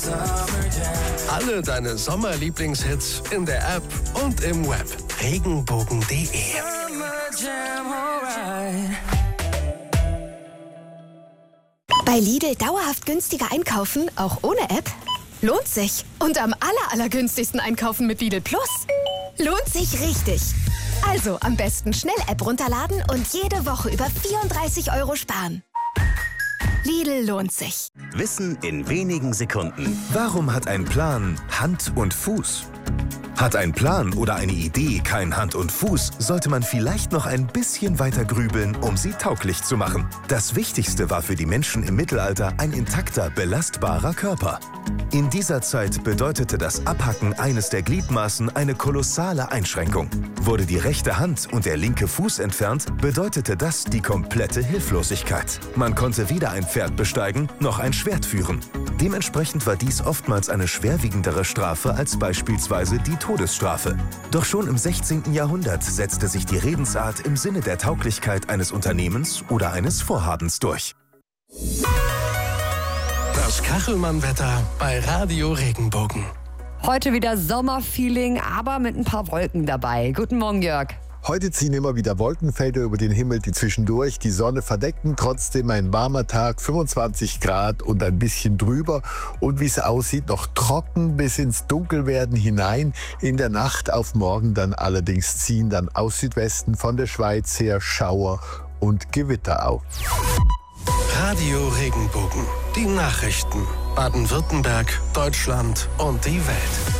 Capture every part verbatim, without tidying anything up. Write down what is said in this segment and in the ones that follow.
Alle deine Sommerlieblingshits in der App und im Web. Regenbogen punkt de. Bei Lidl dauerhaft günstiger einkaufen, auch ohne App? Lohnt sich. Und am aller, allergünstigsten einkaufen mit Lidl Plus? Lohnt sich richtig. Also am besten schnell App runterladen und jede Woche über vierunddreißig Euro sparen. Lidl lohnt sich. Wissen in wenigen Sekunden. Warum hat ein Plan Hand und Fuß? Hat ein Plan oder eine Idee kein Hand und Fuß, sollte man vielleicht noch ein bisschen weiter grübeln, um sie tauglich zu machen. Das Wichtigste war für die Menschen im Mittelalter ein intakter, belastbarer Körper. In dieser Zeit bedeutete das Abhacken eines der Gliedmaßen eine kolossale Einschränkung. Wurde die rechte Hand und der linke Fuß entfernt, bedeutete das die komplette Hilflosigkeit. Man konnte weder ein Pferd besteigen, noch ein Schwert führen. Dementsprechend war dies oftmals eine schwerwiegendere Strafe als beispielsweise die Todesstrafe. Doch schon im sechzehnten Jahrhundert setzte sich die Redensart im Sinne der Tauglichkeit eines Unternehmens oder eines Vorhabens durch. Das Kachelmann-Wetter bei Radio Regenbogen. Heute wieder Sommerfeeling, aber mit ein paar Wolken dabei. Guten Morgen, Jörg. Heute ziehen immer wieder Wolkenfelder über den Himmel, die zwischendurch die Sonne verdecken. Trotzdem ein warmer Tag, fünfundzwanzig Grad und ein bisschen drüber. Und wie es aussieht, noch trocken bis ins Dunkelwerden hinein. In der Nacht auf morgen dann allerdings ziehen dann aus Südwesten von der Schweiz her Schauer und Gewitter auf. Radio Regenbogen. Die Nachrichten. Baden-Württemberg, Deutschland und die Welt.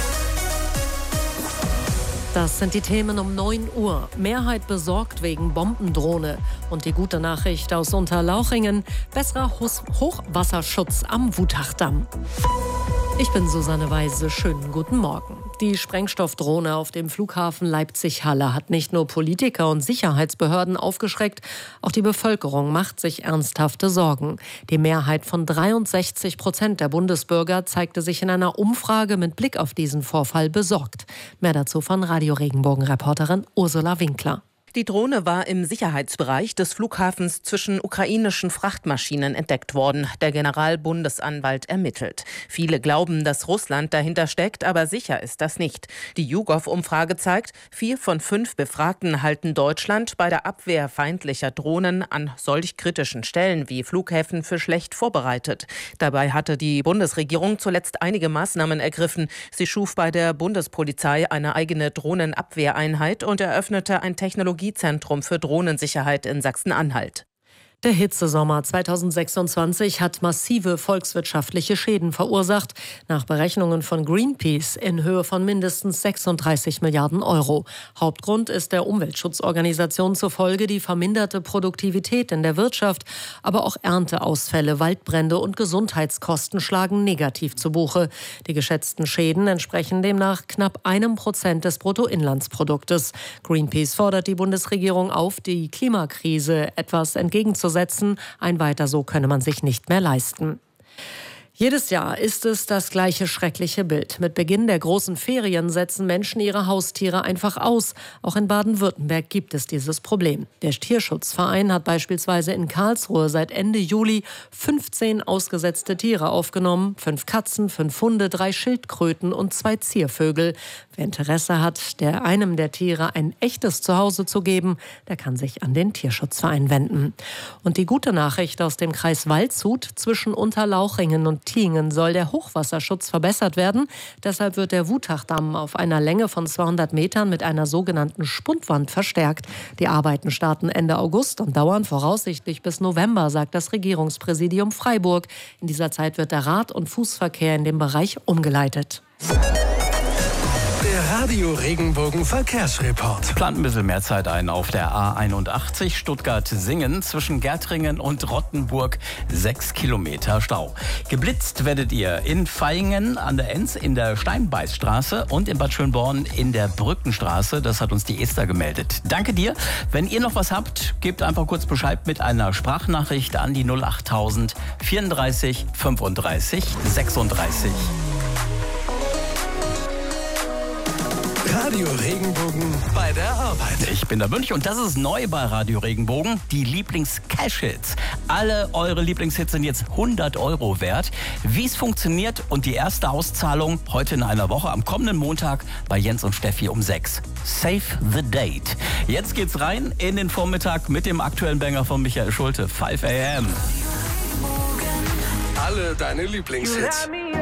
Das sind die Themen um neun Uhr. Mehrheit besorgt wegen Bombendrohne. Und die gute Nachricht aus Unterlauchingen: besserer Hochwasserschutz am Wutachdamm. Ich bin Susanne Weise. Schönen guten Morgen. Die Sprengstoffdrohne auf dem Flughafen Leipzig-Halle hat nicht nur Politiker und Sicherheitsbehörden aufgeschreckt, auch die Bevölkerung macht sich ernsthafte Sorgen. Die Mehrheit von dreiundsechzig Prozent der Bundesbürger zeigte sich in einer Umfrage mit Blick auf diesen Vorfall besorgt. Mehr dazu von Radio Regenbogen-Reporterin Ursula Winkler. Die Drohne war im Sicherheitsbereich des Flughafens zwischen ukrainischen Frachtmaschinen entdeckt worden. Der Generalbundesanwalt ermittelt. Viele glauben, dass Russland dahinter steckt, aber sicher ist das nicht. Die YouGov-Umfrage zeigt, vier von fünf Befragten halten Deutschland bei der Abwehr feindlicher Drohnen an solch kritischen Stellen wie Flughäfen für schlecht vorbereitet. Dabei hatte die Bundesregierung zuletzt einige Maßnahmen ergriffen. Sie schuf bei der Bundespolizei eine eigene Drohnenabwehreinheit und eröffnete ein Technologie Zentrum für Drohnensicherheit in Sachsen-Anhalt. Der Hitzesommer zweitausendsechsundzwanzig hat massive volkswirtschaftliche Schäden verursacht, nach Berechnungen von Greenpeace in Höhe von mindestens sechsunddreißig Milliarden Euro. Hauptgrund ist der Umweltschutzorganisation zufolge die verminderte Produktivität in der Wirtschaft, aber auch Ernteausfälle, Waldbrände und Gesundheitskosten schlagen negativ zu Buche. Die geschätzten Schäden entsprechen demnach knapp einem Prozent des Bruttoinlandsproduktes. Greenpeace fordert die Bundesregierung auf, die Klimakrise etwas entgegenzusetzen. Ein Weiter so könne man sich nicht mehr leisten. Jedes Jahr ist es das gleiche schreckliche Bild. Mit Beginn der großen Ferien setzen Menschen ihre Haustiere einfach aus. Auch in Baden-Württemberg gibt es dieses Problem. Der Tierschutzverein hat beispielsweise in Karlsruhe seit Ende Juli fünfzehn ausgesetzte Tiere aufgenommen. Fünf Katzen, fünf Hunde, drei Schildkröten und zwei Ziervögel. Wer Interesse hat, der einem der Tiere ein echtes Zuhause zu geben, der kann sich an den Tierschutzverein wenden. Und die gute Nachricht aus dem Kreis Waldshut: zwischen Unterlauchingen und Tiingen soll der Hochwasserschutz verbessert werden. Deshalb wird der Wutachdamm auf einer Länge von zweihundert Metern mit einer sogenannten Spundwand verstärkt. Die Arbeiten starten Ende August und dauern voraussichtlich bis November, sagt das Regierungspräsidium Freiburg. In dieser Zeit wird der Rad- und Fußverkehr in dem Bereich umgeleitet. Der Radio Regenbogen Verkehrsreport. Plant ein bisschen mehr Zeit ein auf der A einundachtzig Stuttgart-Singen zwischen Gärtringen und Rottenburg. Sechs Kilometer Stau. Geblitzt werdet ihr in Vaihingen an der Enz in der Steinbeißstraße und in Bad Schönborn in der Brückenstraße. Das hat uns die Esther gemeldet. Danke dir. Wenn ihr noch was habt, gebt einfach kurz Bescheid mit einer Sprachnachricht an die null achttausend vierunddreißig fünfunddreißig sechsunddreißig. Radio Regenbogen bei der Arbeit. Ich bin der Münch und das ist neu bei Radio Regenbogen, die Lieblings-Cash-Hits. Alle eure Lieblingshits sind jetzt hundert Euro wert. Wie es funktioniert und die erste Auszahlung heute in einer Woche am kommenden Montag bei Jens und Steffi um sechs. Save the date. Jetzt geht's rein in den Vormittag mit dem aktuellen Banger von Michael Schulte, fünf a m. Alle deine Lieblingshits.